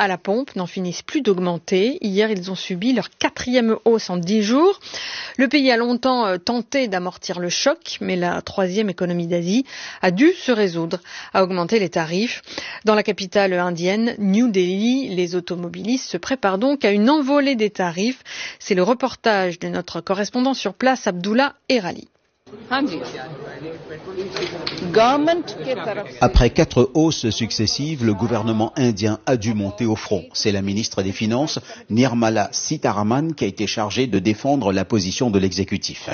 à la pompe n'en finissent plus d'augmenter. Hier, ils ont subi leur 4e hausse en 10 jours. Le pays a longtemps tenté d'amortir le choc, mais la 3e économie d'Asie a dû se résoudre à augmenter les tarifs. Dans la capitale indienne, New Delhi, les automobilistes se préparent donc à une envolée des tarifs. C'est le reportage de notre correspondant sur place, Abdullah Erali. Après 4 hausses successives, le gouvernement indien a dû monter au front. C'est la ministre des Finances, Nirmala Sitharaman, qui a été chargée de défendre la position de l'exécutif.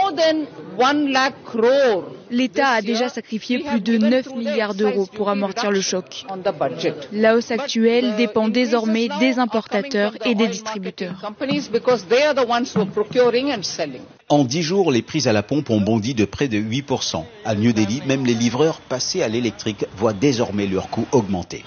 L'État a déjà sacrifié plus de 9 milliards d'euros pour amortir le choc. La hausse actuelle dépend désormais des importateurs et des distributeurs. En 10 jours, les prix à la pompe ont bondi de près de 8%. À New Delhi, même les livreurs passés à l'électrique voient désormais leurs coûts augmenter.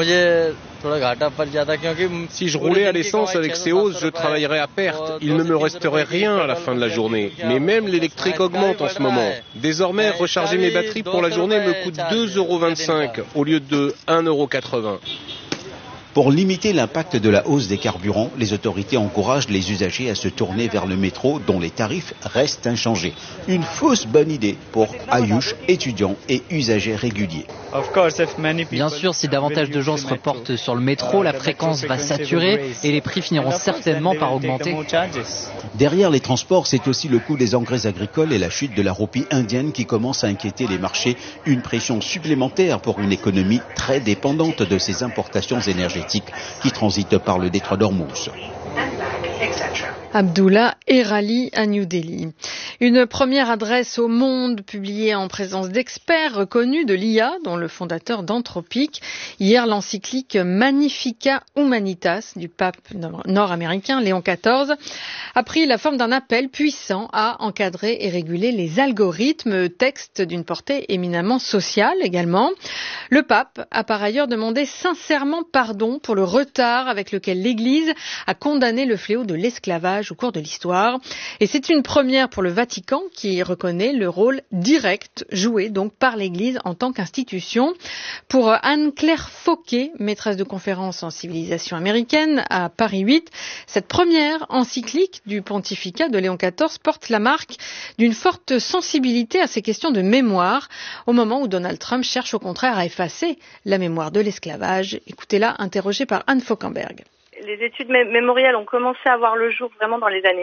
Si je roulais à l'essence avec ces hausses, je travaillerais à perte. Il ne me resterait rien à la fin de la journée. Mais même l'électrique augmente en ce moment. Désormais, recharger mes batteries pour la journée me coûte 2,25 € au lieu de 1,80 €. Pour limiter l'impact de la hausse des carburants, les autorités encouragent les usagers à se tourner vers le métro dont les tarifs restent inchangés. Une fausse bonne idée pour Ayush, étudiants et usagers réguliers. Bien sûr, si davantage de gens se reportent sur le métro, la fréquence va saturer et les prix finiront certainement par augmenter. Derrière les transports, c'est aussi le coût des engrais agricoles et la chute de la roupie indienne qui commence à inquiéter les marchés. Une pression supplémentaire pour une économie très dépendante de ces importations énergétiques qui transitent par le détroit d'Ormuz. Abdullah Erali à New Delhi. Une première adresse au monde publiée en présence d'experts reconnus de l'IA, dont le fondateur d'Anthropic. Hier, l'encyclique Magnificat Humanitas du pape nord-américain Léon XIV a pris la forme d'un appel puissant à encadrer et réguler les algorithmes, texte d'une portée éminemment sociale également. Le pape a par ailleurs demandé sincèrement pardon pour le retard avec lequel l'Église a condamné le fléau de l'esclavage au cours de l'histoire. Et c'est une première pour le Vatican qui reconnaît le rôle direct joué donc par l'Église en tant qu'institution. Pour Anne-Claire Fauquet, maîtresse de conférences en civilisation américaine à Paris 8, cette première encyclique du pontificat de Léon XIV porte la marque d'une forte sensibilité à ces questions de mémoire, au moment où Donald Trump cherche au contraire à effacer la mémoire de l'esclavage. Écoutez-la, interrogée par Anne Fauquemberg. Les études mémorielles ont commencé à voir le jour vraiment dans les années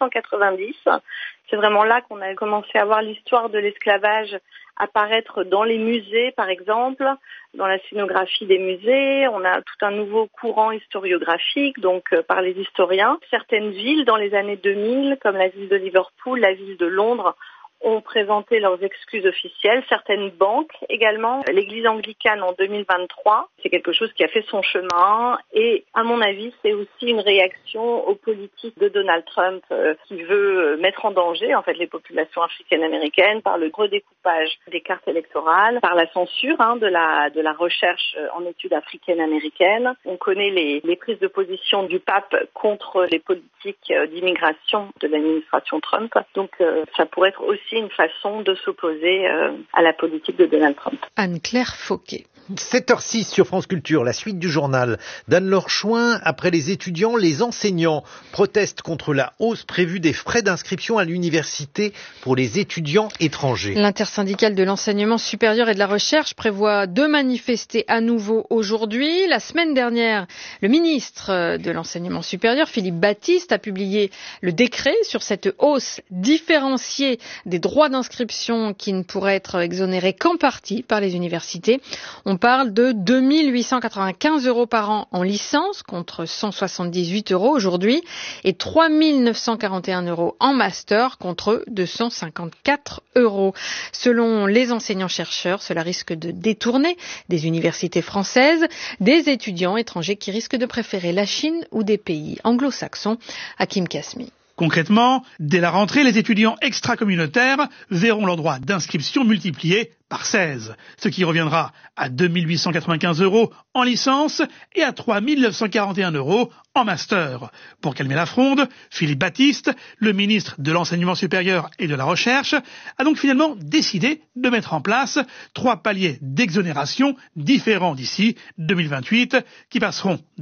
1990. C'est vraiment là qu'on a commencé à voir l'histoire de l'esclavage apparaître dans les musées, par exemple, dans la scénographie des musées. On a tout un nouveau courant historiographique, donc par les historiens. Certaines villes dans les années 2000, comme la ville de Liverpool, la ville de Londres, ont présenté leurs excuses officielles. Certaines banques également. L'église anglicane en 2023, c'est quelque chose qui a fait son chemin. Et à mon avis, c'est aussi une réaction aux politiques de Donald Trump qui veut mettre en danger en fait les populations africaines-américaines par le redécoupage des cartes électorales, par la censure de la recherche en études africaines-américaines. On connaît les prises de position du pape contre les politiques d'immigration de l'administration Trump. Donc ça pourrait être aussi une façon de s'opposer à la politique de Donald Trump. Anne-Claire Fauquet. 7h06 sur France Culture, la suite du journal. d'Anne-Laure Chouin, après les étudiants, les enseignants protestent contre la hausse prévue des frais d'inscription à l'université pour les étudiants étrangers. L'intersyndicale de l'enseignement supérieur et de la recherche prévoit de manifester à nouveau aujourd'hui. La semaine dernière, le ministre de l'enseignement supérieur, Philippe Baptiste, a publié le décret sur cette hausse différenciée des droits d'inscription qui ne pourraient être exonérés qu'en partie par les universités. On parle de 2 895 € par an en licence contre 178 € aujourd'hui et 3 941 € en master contre 254 €. Selon les enseignants-chercheurs, cela risque de détourner des universités françaises des étudiants étrangers qui risquent de préférer la Chine ou des pays anglo-saxons. Hakim Kasmi. Concrètement, dès la rentrée, les étudiants extracommunautaires verront leur droit d'inscription multiplié par 16, ce qui reviendra à 2 895 € en licence et à 3 941 € en master. Pour calmer la fronde, Philippe Baptiste, le ministre de l'Enseignement supérieur et de la Recherche, a donc finalement décidé de mettre en place 3 paliers d'exonération différents d'ici 2028 qui passeront